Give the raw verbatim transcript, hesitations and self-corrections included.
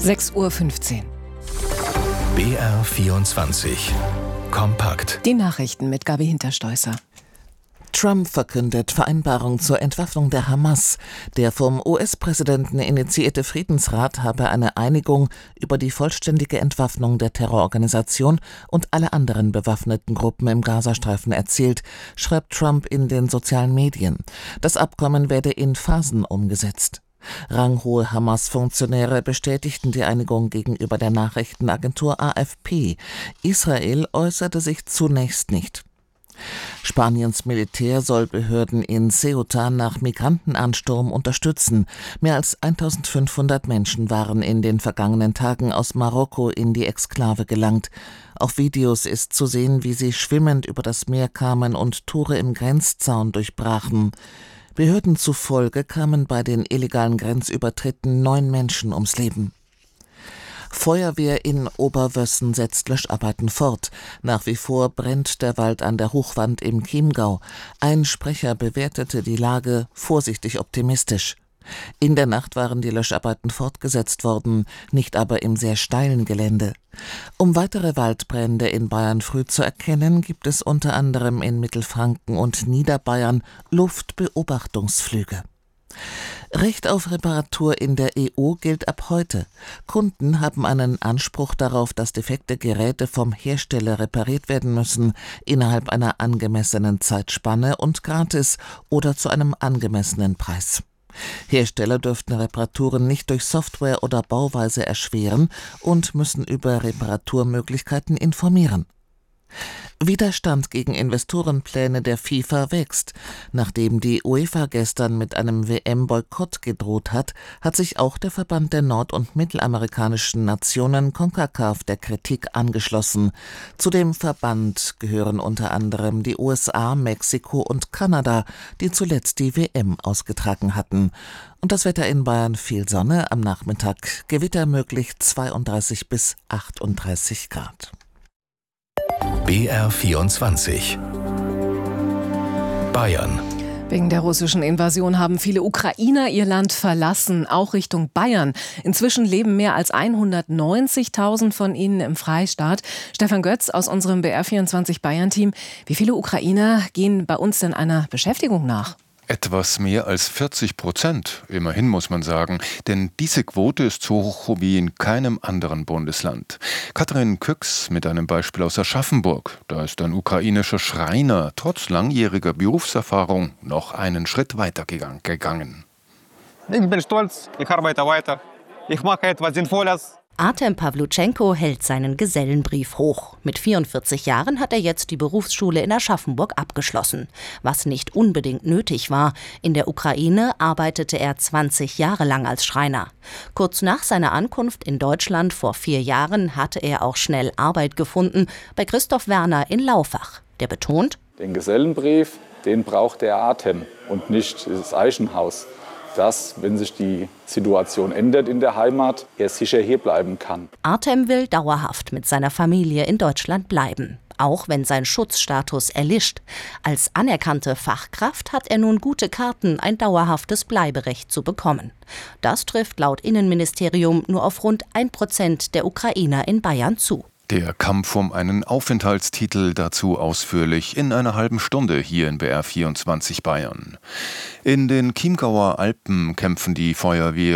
sechs Uhr fünfzehn. B R vierundzwanzig. Kompakt. Die Nachrichten mit Gabi Hinterstoisser. Trump verkündet Vereinbarung zur Entwaffnung der Hamas. Der vom U S-Präsidenten initiierte Friedensrat habe eine Einigung über die vollständige Entwaffnung der Terrororganisation und alle anderen bewaffneten Gruppen im Gazastreifen erzielt, schreibt Trump in den sozialen Medien. Das Abkommen werde in Phasen umgesetzt. Ranghohe Hamas-Funktionäre bestätigten die Einigung gegenüber der Nachrichtenagentur A F P. Israel äußerte sich zunächst nicht. Spaniens Militär soll Behörden in Ceuta nach Migrantenansturm unterstützen. Mehr als eintausendfünfhundert Menschen waren in den vergangenen Tagen aus Marokko in die Exklave gelangt. Auf Videos ist zu sehen, wie sie schwimmend über das Meer kamen und Tore im Grenzzaun durchbrachen. Behörden zufolge kamen bei den illegalen Grenzübertritten neun Menschen ums Leben. Feuerwehr in Oberwössen setzt Löscharbeiten fort. Nach wie vor brennt der Wald an der Hochwand im Chiemgau. Ein Sprecher bewertete die Lage vorsichtig optimistisch. In der Nacht waren die Löscharbeiten fortgesetzt worden, nicht aber im sehr steilen Gelände. Um weitere Waldbrände in Bayern früh zu erkennen, gibt es unter anderem in Mittelfranken und Niederbayern Luftbeobachtungsflüge. Recht auf Reparatur in der E U gilt ab heute. Kunden haben einen Anspruch darauf, dass defekte Geräte vom Hersteller repariert werden müssen, innerhalb einer angemessenen Zeitspanne und gratis oder zu einem angemessenen Preis. Hersteller dürften Reparaturen nicht durch Software oder Bauweise erschweren und müssen über Reparaturmöglichkeiten informieren. Widerstand gegen Investorenpläne der FIFA wächst. Nachdem die UEFA gestern mit einem W M-Boykott gedroht hat, hat sich auch der Verband der nord- und mittelamerikanischen Nationen CONCACAF der Kritik angeschlossen. Zu dem Verband gehören unter anderem die U S A, Mexiko und Kanada, die zuletzt die W M ausgetragen hatten. Und das Wetter in Bayern: viel Sonne, am Nachmittag Gewitter möglich, zweiunddreißig bis achtunddreißig Grad. B R vierundzwanzig. Bayern. Wegen der russischen Invasion haben viele Ukrainer ihr Land verlassen, auch Richtung Bayern. Inzwischen leben mehr als hundertneunzigtausend von ihnen im Freistaat. Stefan Götz aus unserem B R vierundzwanzig Bayern-Team. Wie viele Ukrainer gehen bei uns denn einer Beschäftigung nach? Etwas mehr als vierzig Prozent, immerhin muss man sagen, denn diese Quote ist so hoch wie in keinem anderen Bundesland. Katrin Küchs mit einem Beispiel aus Aschaffenburg. Da ist ein ukrainischer Schreiner trotz langjähriger Berufserfahrung noch einen Schritt weiter gegangen. Ich bin stolz, ich arbeite weiter, ich mache etwas Sinnvolles. Artem Pawlutschenko hält seinen Gesellenbrief hoch. Mit vierundvierzig Jahren hat er jetzt die Berufsschule in Aschaffenburg abgeschlossen. Was nicht unbedingt nötig war. In der Ukraine arbeitete er zwanzig Jahre lang als Schreiner. Kurz nach seiner Ankunft in Deutschland vor vier Jahren hatte er auch schnell Arbeit gefunden bei Christoph Werner in Laufach. Der betont: Den Gesellenbrief, den braucht der Artem und nicht das Eichenhaus. Dass, wenn sich die Situation ändert in der Heimat, er sicher hier bleiben kann. Artem will dauerhaft mit seiner Familie in Deutschland bleiben, auch wenn sein Schutzstatus erlischt. Als anerkannte Fachkraft hat er nun gute Karten, ein dauerhaftes Bleiberecht zu bekommen. Das trifft laut Innenministerium nur auf rund ein Prozent der Ukrainer in Bayern zu. Der Kampf um einen Aufenthaltstitel, dazu ausführlich in einer halben Stunde hier in B R vierundzwanzig Bayern. In den Chiemgauer Alpen kämpfen die Feuerwehr